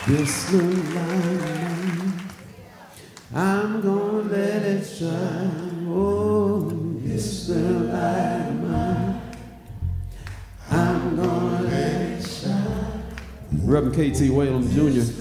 This little light, I'm gonna let it shine. Oh, this little light of mine, I'm gonna let it shine. Reverend K.T. Whalen Jr.